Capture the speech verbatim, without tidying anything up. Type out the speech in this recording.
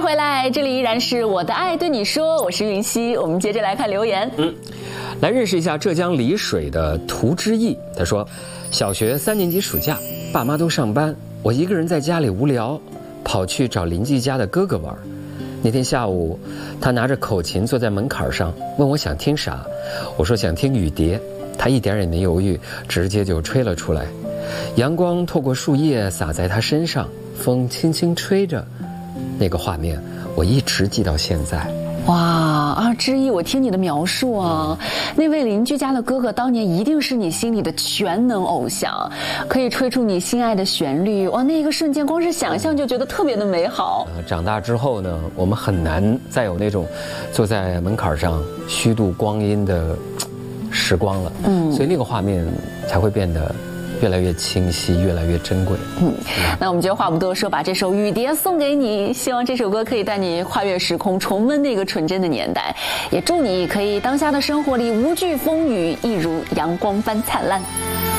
回来，这里依然是我的爱对你说，我是云溪。我们接着来看留言。 嗯，来认识一下浙江丽水的涂之意。他说，小学三年级暑假，爸妈都上班，我一个人在家里无聊，跑去找邻居家的哥哥玩。那天下午，他拿着口琴坐在门槛上，问我想听啥。我说想听雨蝶，他一点也没犹豫，直接就吹了出来。阳光透过树叶洒在他身上，风轻轻吹着，那个画面我一直记到现在。 哇啊，之意，我听你的描述啊，那位邻居家的哥哥当年一定是你心里的全能偶像，可以吹出你心爱的旋律。哇，那一个瞬间光是想象就觉得特别的美好。 呃、长大之后呢，我们很难再有那种坐在门槛上虚度光阴的时光了。嗯，所以那个画面才会变得越来越清晰，越来越珍贵。 嗯，那我们就话不多说，把这首《雨蝶》送给你，希望这首歌可以带你跨越时空，重温那个纯真的年代。也祝你可以当下的生活里无惧风雨，一如阳光般灿烂。